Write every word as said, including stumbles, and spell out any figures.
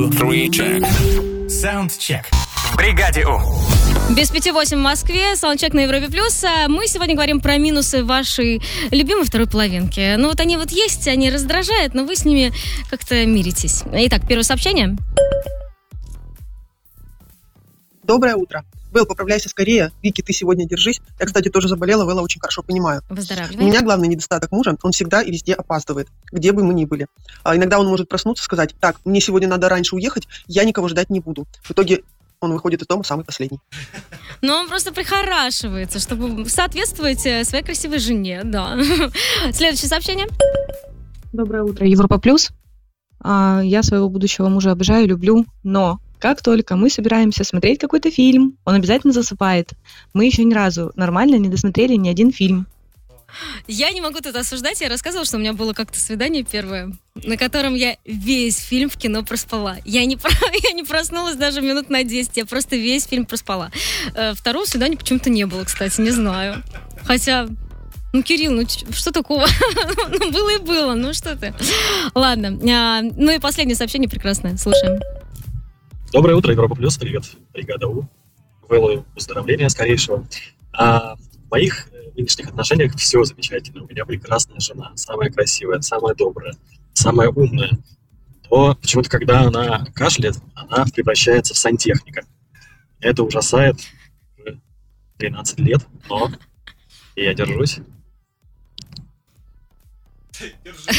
Three check. Soundcheck. В бригаде У. Без пяти восемь в Москве, саундчек на Европе плюс. Мы сегодня говорим про минусы вашей любимой второй половинки. Ну вот они вот есть, они раздражают, но вы с ними как-то миритесь. Итак, первое сообщение. Доброе утро. Вэл, поправляйся скорее. Вики, ты сегодня держись. Я, кстати, тоже заболела, Вэлла очень хорошо понимаю. Выздоравливай. У меня главный недостаток мужа, он всегда и везде опаздывает, где бы мы ни были. А иногда он может проснуться и сказать: так, мне сегодня надо раньше уехать, я никого ждать не буду. В итоге он выходит из дома самый последний. Но он просто прихорашивается, чтобы соответствовать своей красивой жене, да. Следующее сообщение. Доброе утро, Европа плюс. Я своего будущего мужа обожаю, люблю, но как только мы собираемся смотреть какой-то фильм, он обязательно засыпает. Мы еще ни разу нормально не досмотрели ни один фильм. Я не могу тут осуждать. Я рассказывала, что у меня было как-то свидание первое, на котором я весь фильм в кино проспала. Я не, я не проснулась даже минут на десять, я просто весь фильм проспала. Второго свидания почему-то не было, кстати, не знаю. Хотя... Ну, Кирилл, ну что такого? Ну, было и было, ну что ты. Ладно, а, ну и последнее сообщение прекрасное, слушаем. Доброе утро, Европа плюс, привет, бригада У. Вэллу выздоровления скорейшего. А в моих нынешних отношениях все замечательно. У меня прекрасная жена, самая красивая, самая добрая, самая умная. Но почему-то, когда она кашляет, она превращается в сантехника. Это ужасает уже тринадцать лет, но я держусь.